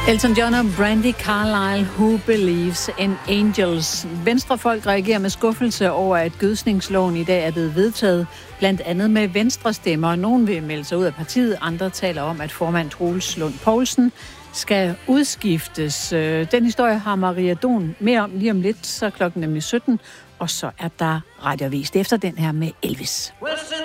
Elton John og Brandy Carlile, Who Believes in Angels. Venstrefolk reagerer med skuffelse over, at gødsningsloven i dag er blevet vedtaget, blandt andet med venstre stemmer. Nogen vil melde sig ud af partiet, andre taler om, at formand Troels Lund Poulsen skal udskiftes. Den historie har Maria Don mere om lige om lidt, så klokken nemlig 17, og så er der radioavis efter den her med Elvis.